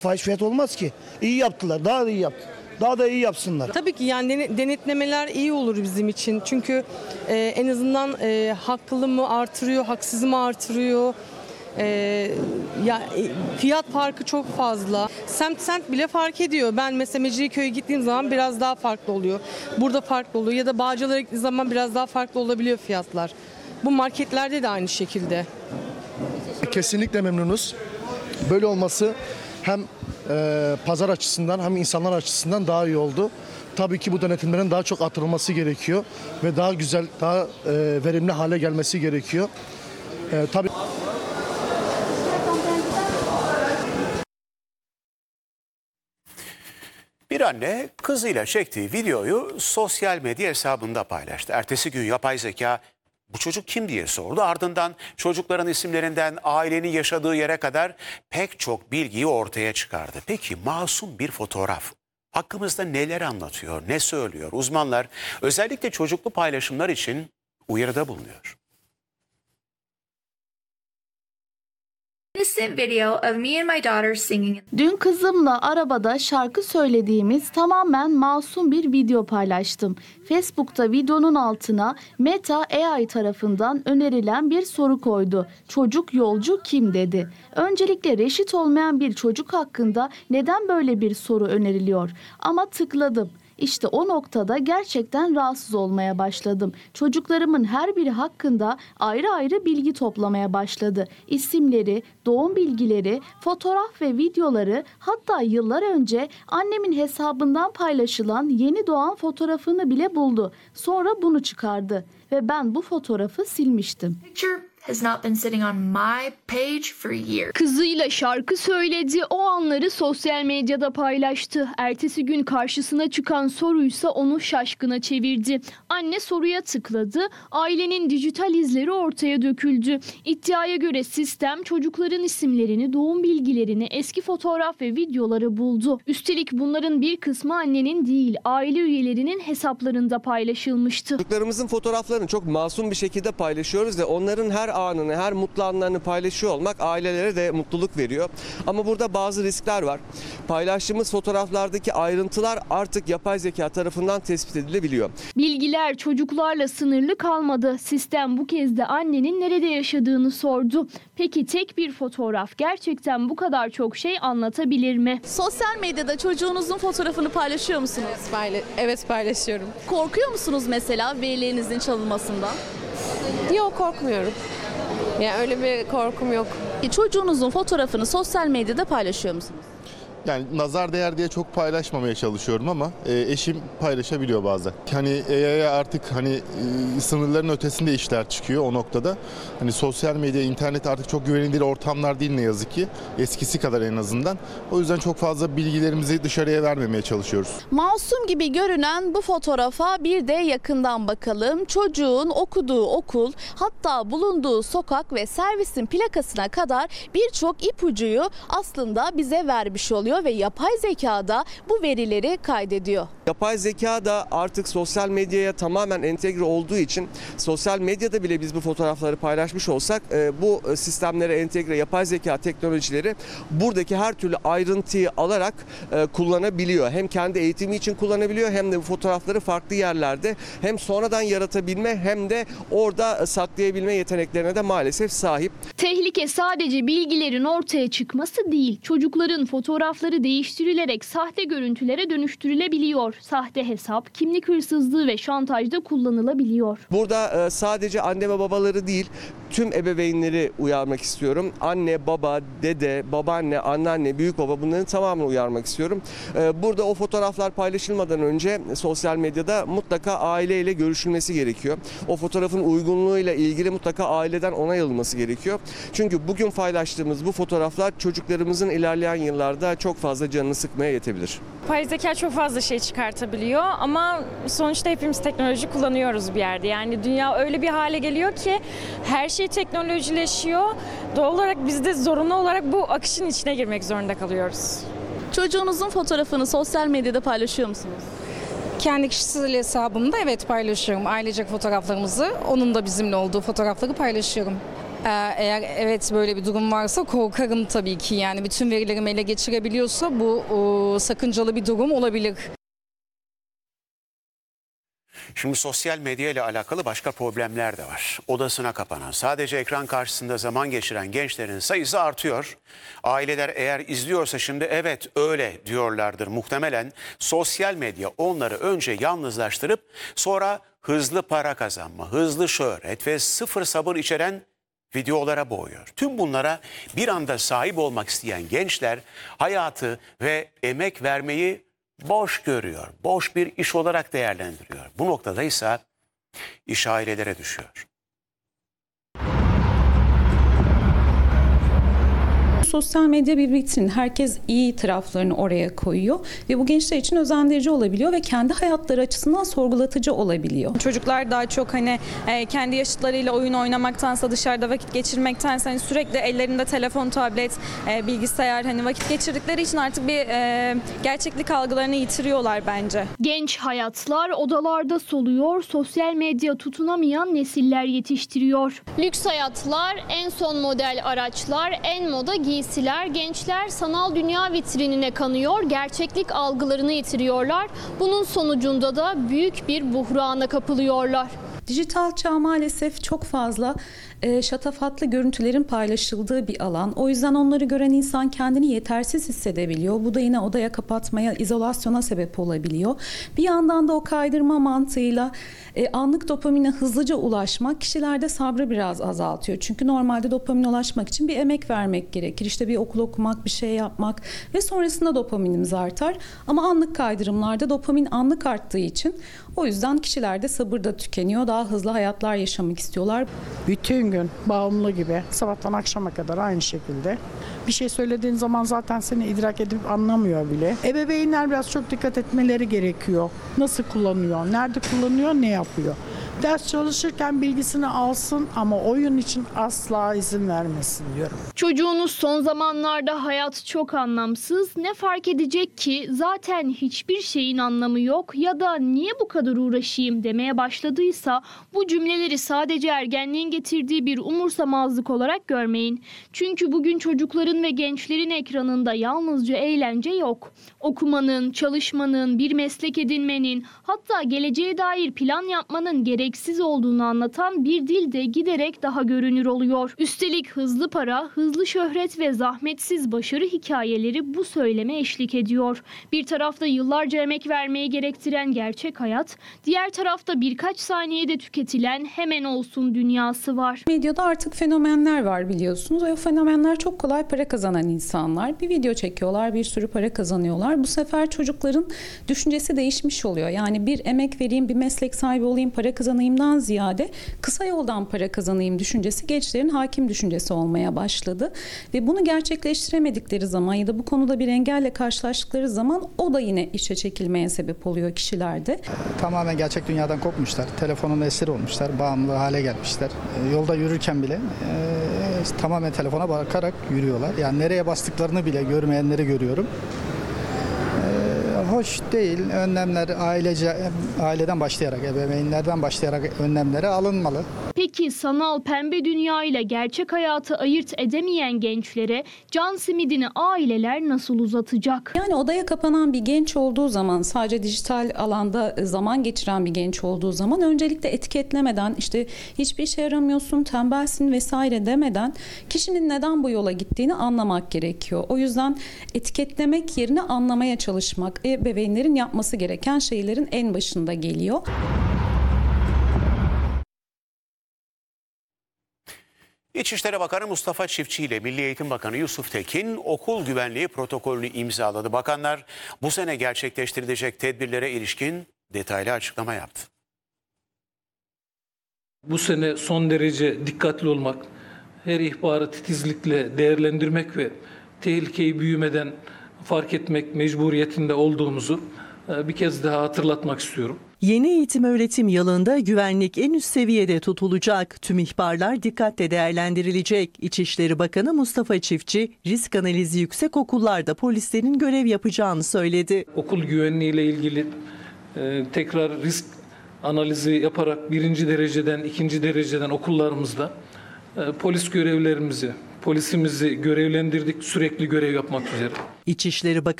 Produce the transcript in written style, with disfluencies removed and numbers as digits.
Fahiş fiyat olmaz ki. İyi yaptılar, daha da iyi yaptı. Daha da iyi yapsınlar. Tabii ki yani denetlemeler iyi olur bizim için. Çünkü en azından haklı mı artırıyor, haksız mı artırıyor. Fiyat farkı çok fazla. Semt bile fark ediyor. Ben mesela Mecidiyeköy'e gittiğim zaman biraz daha farklı oluyor. Burada farklı oluyor ya da Bağcılar'a gittiğim zaman biraz daha farklı olabiliyor fiyatlar. Bu marketlerde de aynı şekilde. Kesinlikle memnunuz. Böyle olması hem pazar açısından hem insanlar açısından daha iyi oldu. Tabii ki bu denetimlerin daha çok artırılması gerekiyor ve daha güzel, daha verimli hale gelmesi gerekiyor. Tabii. Bir anne kızıyla çektiği videoyu sosyal medya hesabında paylaştı. Ertesi gün yapay zeka bu çocuk kim diye sordu. Ardından çocukların isimlerinden ailenin yaşadığı yere kadar pek çok bilgiyi ortaya çıkardı. Peki masum bir fotoğraf hakkımızda neler anlatıyor, ne söylüyor? Uzmanlar özellikle çocuklu paylaşımlar için uyarıda bulunuyor. Video of me and my daughter singing. Dün kızımla arabada şarkı söylediğimiz tamamen masum bir video paylaştım. Facebook'ta videonun altına Meta AI tarafından önerilen bir soru koydu. Çocuk yolcu kim dedi. Öncelikle reşit olmayan bir çocuk hakkında neden böyle bir soru öneriliyor? Ama tıkladım. İşte o noktada gerçekten rahatsız olmaya başladım. Çocuklarımın her biri hakkında ayrı ayrı bilgi toplamaya başladı. İsimleri, doğum bilgileri, fotoğraf ve videoları, hatta yıllar önce annemin hesabından paylaşılan yeni doğan fotoğrafını bile buldu. Sonra bunu çıkardı ve ben bu fotoğrafı silmiştim. Has not been sitting on my page for years. Kızıyla şarkı söyledi, o anları sosyal medyada paylaştı. Ertesi gün karşısına çıkan soruysa onu şaşkına çevirdi. Anne soruya tıkladı, ailenin dijital izleri ortaya döküldü. İddiaya göre sistem çocukların isimlerini, doğum bilgilerini, eski fotoğraf ve videoları buldu. Üstelik bunların bir kısmı annenin değil, aile üyelerinin hesaplarında paylaşılmıştı. Çocuklarımızın fotoğraflarını çok masum bir şekilde paylaşıyoruz ve onların her anını, her mutlu anlarını paylaşıyor olmak ailelere de mutluluk veriyor. Ama burada bazı riskler var. Paylaştığımız fotoğraflardaki ayrıntılar artık yapay zeka tarafından tespit edilebiliyor. Bilgiler çocuklarla sınırlı kalmadı. Sistem bu kez de annenin nerede yaşadığını sordu. Peki tek bir fotoğraf gerçekten bu kadar çok şey anlatabilir mi? Sosyal medyada çocuğunuzun fotoğrafını paylaşıyor musunuz? Evet, paylaşıyorum. Korkuyor musunuz mesela verilerinizin çalınmasından? Yok, korkmuyorum. Yani öyle bir korkum yok. Çocuğunuzun fotoğrafını sosyal medyada paylaşıyor musunuz? Yani nazar değer diye çok paylaşmamaya çalışıyorum ama eşim paylaşabiliyor bazen. Hani AI'ye artık sınırların ötesinde işler çıkıyor o noktada. Hani sosyal medya, internet artık çok güvenilir ortamlar değil ne yazık ki. Eskisi kadar en azından. O yüzden çok fazla bilgilerimizi dışarıya vermemeye çalışıyoruz. Masum gibi görünen bu fotoğrafa bir de yakından bakalım. Çocuğun okuduğu okul, hatta bulunduğu sokak ve servisin plakasına kadar birçok ipucuyu aslında bize vermiş oluyor ve yapay zeka da bu verileri kaydediyor. Yapay zeka da artık sosyal medyaya tamamen entegre olduğu için sosyal medyada bile biz bu fotoğrafları paylaşmış olsak bu sistemlere entegre yapay zeka teknolojileri buradaki her türlü ayrıntıyı alarak kullanabiliyor. Hem kendi eğitimi için kullanabiliyor hem de bu fotoğrafları farklı yerlerde hem sonradan yaratabilme hem de orada saklayabilme yeteneklerine de maalesef sahip. Tehlike sadece bilgilerin ortaya çıkması değil, çocukların fotoğrafları değiştirilerek sahte görüntülere dönüştürülebiliyor. Sahte hesap, kimlik hırsızlığı ve şantajda kullanılabiliyor. Burada sadece anne ve babaları değil, tüm ebeveynleri uyarmak istiyorum. Anne, baba, dede, babaanne, anneanne, büyük baba bunların tamamını uyarmak istiyorum. Burada o fotoğraflar paylaşılmadan önce sosyal medyada mutlaka aileyle görüşülmesi gerekiyor. O fotoğrafın uygunluğuyla ilgili mutlaka aileden onay alınması gerekiyor. Çünkü bugün paylaştığımız bu fotoğraflar çocuklarımızın ilerleyen yıllarda çok fazla canını sıkmaya yetebilir. Yapay zeka çok fazla şey çıkartabiliyor ama sonuçta hepimiz teknoloji kullanıyoruz bir yerde. Yani dünya öyle bir hale geliyor ki her şey teknolojileşiyor. Doğal olarak biz de zorunlu olarak bu akışın içine girmek zorunda kalıyoruz. Çocuğunuzun fotoğrafını sosyal medyada paylaşıyor musunuz? Kendi kişisel hesabımda evet paylaşıyorum. Ailecek fotoğraflarımızı, onun da bizimle olduğu fotoğrafları paylaşıyorum. Eğer evet böyle bir durum varsa korkarım tabii ki. Yani bütün verilerimi ele geçirebiliyorsa bu sakıncalı bir durum olabilir. Şimdi sosyal medya ile alakalı başka problemler de var. Odasına kapanan, sadece ekran karşısında zaman geçiren gençlerin sayısı artıyor. Aileler eğer izliyorsa şimdi evet öyle diyorlardır muhtemelen. Sosyal medya onları önce yalnızlaştırıp sonra hızlı para kazanma, hızlı şöhret ve sıfır sabır içeren videolara boğuyor. Tüm bunlara bir anda sahip olmak isteyen gençler hayatı ve emek vermeyi boş görüyor, boş bir iş olarak değerlendiriyor. Bu noktada ise iş ailelere düşüyor. Sosyal medya bir vitrin. Herkes iyi taraflarını oraya koyuyor ve bu gençler için özendirici olabiliyor ve kendi hayatları açısından sorgulatıcı olabiliyor. Çocuklar daha çok kendi yaşıtlarıyla oyun oynamaktansa, dışarıda vakit geçirmektense sürekli ellerinde telefon, tablet, bilgisayar vakit geçirdikleri için artık bir gerçeklik algılarını yitiriyorlar bence. Genç hayatlar odalarda soluyor, sosyal medya tutunamayan nesiller yetiştiriyor. Lüks hayatlar, en son model araçlar, en moda giysiler, gençler sanal dünya vitrinine kanıyor, gerçeklik algılarını yitiriyorlar. Bunun sonucunda da büyük bir buhrana kapılıyorlar. Dijital çağ maalesef çok fazla şatafatlı görüntülerin paylaşıldığı bir alan. O yüzden onları gören insan kendini yetersiz hissedebiliyor. Bu da yine odaya kapatmaya, izolasyona sebep olabiliyor. Bir yandan da o kaydırma mantığıyla anlık dopamine hızlıca ulaşmak kişilerde sabrı biraz azaltıyor. Çünkü normalde dopamine ulaşmak için bir emek vermek gerekir. İşte bir okul okumak, bir şey yapmak ve sonrasında dopaminimiz artar. Ama anlık kaydırımlarda dopamin anlık arttığı için o yüzden kişilerde sabır da tükeniyor. Daha hızlı hayatlar yaşamak istiyorlar. Bütün gün bağımlı gibi sabahtan akşama kadar aynı şekilde. Bir şey söylediğin zaman zaten seni idrak edip anlamıyor bile. Ebeveynler biraz çok dikkat etmeleri gerekiyor. Nasıl kullanıyor, nerede kullanıyor, ne yapıyor. Ders çalışırken bilgisini alsın ama oyun için asla izin vermesin diyorum. Çocuğunuz son zamanlarda hayat çok anlamsız, ne fark edecek ki zaten hiçbir şeyin anlamı yok ya da niye bu kadar uğraşayım demeye başladıysa bu cümleleri sadece ergenliğin getirdiği bir umursamazlık olarak görmeyin. Çünkü bugün çocukların ve gençlerin ekranında yalnızca eğlence yok. Okumanın, çalışmanın, bir meslek edinmenin, hatta geleceğe dair plan yapmanın gereksiz olduğunu anlatan bir dil de giderek daha görünür oluyor. Üstelik hızlı para, hızlı şöhret ve zahmetsiz başarı hikayeleri bu söyleme eşlik ediyor. Bir tarafta yıllarca emek vermeyi gerektiren gerçek hayat, diğer tarafta birkaç saniyede tüketilen hemen olsun dünyası var. Medyada artık fenomenler var biliyorsunuz. O fenomenler çok kolay para kazanan insanlar. Bir video çekiyorlar, bir sürü para kazanıyorlar. Bu sefer çocukların düşüncesi değişmiş oluyor. Yani bir emek vereyim, bir meslek sahibi olayım, para kazanayımdan ziyade kısa yoldan para kazanayım düşüncesi gençlerin hakim düşüncesi olmaya başladı. Ve bunu gerçekleştiremedikleri zaman ya da bu konuda bir engelle karşılaştıkları zaman o da yine işe çekilmeye sebep oluyor kişilerde. Tamamen gerçek dünyadan kopmuşlar. Telefonun esiri olmuşlar. Bağımlı hale gelmişler. Yolda yürürken bile tamamen telefona bakarak yürüyorlar. Yani nereye bastıklarını bile görmeyenleri görüyorum. Hoş değil. Önlemler aileden başlayarak, ebeveynlerden başlayarak önlemleri alınmalı. Peki sanal pembe dünya ile gerçek hayatı ayırt edemeyen gençlere can simidini aileler nasıl uzatacak? Yani odaya kapanan bir genç olduğu zaman, sadece dijital alanda zaman geçiren bir genç olduğu zaman öncelikle etiketlemeden, işte hiçbir işe yaramıyorsun, tembelsin vesaire demeden kişinin neden bu yola gittiğini anlamak gerekiyor. O yüzden etiketlemek yerine anlamaya çalışmak ebeveynlerin yapması gereken şeylerin en başında geliyor. İçişleri Bakanı Mustafa Çiftçi ile Milli Eğitim Bakanı Yusuf Tekin okul güvenliği protokolünü imzaladı. Bakanlar bu sene gerçekleştirilecek tedbirlere ilişkin detaylı açıklama yaptı. Bu sene son derece dikkatli olmak, her ihbarı titizlikle değerlendirmek ve tehlikeyi büyümeden fark etmek mecburiyetinde olduğumuzu bir kez daha hatırlatmak istiyorum. Yeni eğitim öğretim yılında güvenlik en üst seviyede tutulacak. Tüm ihbarlar dikkatle değerlendirilecek. İçişleri Bakanı Mustafa Çiftçi, risk analizi yüksek okullarda polislerin görev yapacağını söyledi. Okul güvenliği ile ilgili tekrar risk analizi yaparak 1. dereceden 2. dereceden okullarımızda polisimizi görevlendirdik sürekli görev yapmak üzere. İçişleri Bakanı